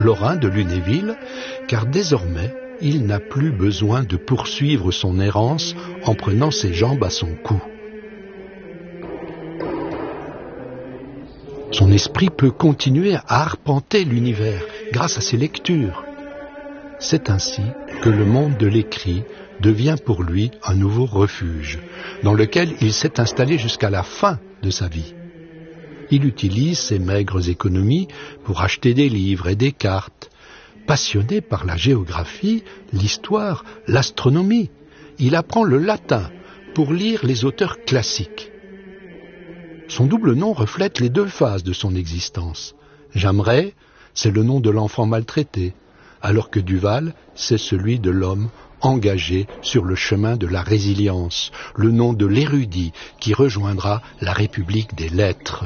lorrain de Lunéville, car désormais, il n'a plus besoin de poursuivre son errance en prenant ses jambes à son cou. Son esprit peut continuer à arpenter l'univers grâce à ses lectures. C'est ainsi que le monde de l'écrit devient pour lui un nouveau refuge, dans lequel il s'est installé jusqu'à la fin de sa vie. Il utilise ses maigres économies pour acheter des livres et des cartes. Passionné par la géographie, l'histoire, l'astronomie, il apprend le latin pour lire les auteurs classiques. Son double nom reflète les deux phases de son existence. Jamret, c'est le nom de l'enfant maltraité, alors que Duval, c'est celui de l'homme engagé sur le chemin de la résilience, le nom de l'érudit qui rejoindra la République des lettres.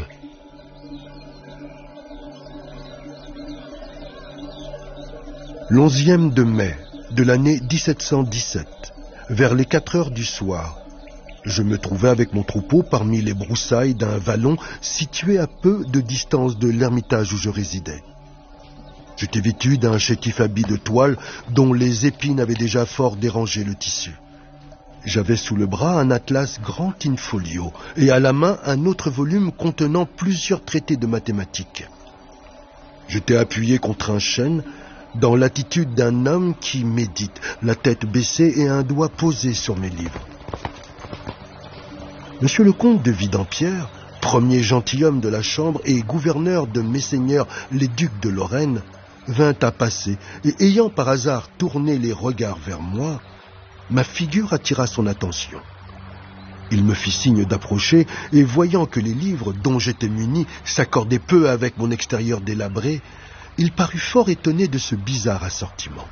L'11e de mai de l'année 1717, vers les 4 heures du soir, je me trouvais avec mon troupeau parmi les broussailles d'un vallon situé à peu de distance de l'ermitage où je résidais. J'étais vêtu d'un chétif habit de toile dont les épines avaient déjà fort dérangé le tissu. J'avais sous le bras un atlas grand in folio et à la main un autre volume contenant plusieurs traités de mathématiques. J'étais appuyé contre un chêne dans l'attitude d'un homme qui médite, la tête baissée et un doigt posé sur mes livres. Monsieur le comte de Vidampierre, premier gentilhomme de la chambre et gouverneur de Messeigneurs les ducs de Lorraine, vint à passer, et ayant par hasard tourné les regards vers moi, ma figure attira son attention. Il me fit signe d'approcher, et voyant que les livres dont j'étais muni s'accordaient peu avec mon extérieur délabré, il parut fort étonné de ce bizarre assortiment.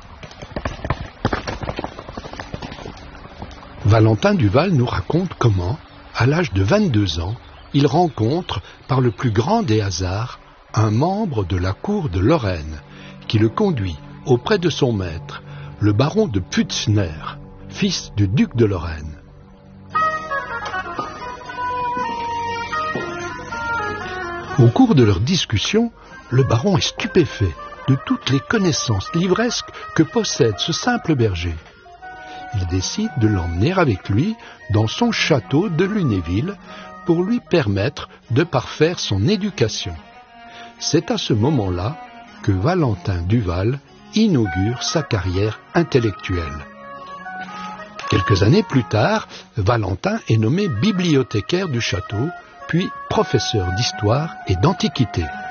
Valentin Duval nous raconte comment, à l'âge de 22 ans, il rencontre, par le plus grand des hasards, un membre de la cour de Lorraine, qui le conduit auprès de son maître, le baron de Pützner, fils du duc de Lorraine. Au cours de leur discussion, le baron est stupéfait de toutes les connaissances livresques que possède ce simple berger. Il décide de l'emmener avec lui dans son château de Lunéville pour lui permettre de parfaire son éducation. C'est à ce moment-là que Valentin Duval inaugure sa carrière intellectuelle. Quelques années plus tard, Valentin est nommé bibliothécaire du château, puis professeur d'histoire et d'antiquité.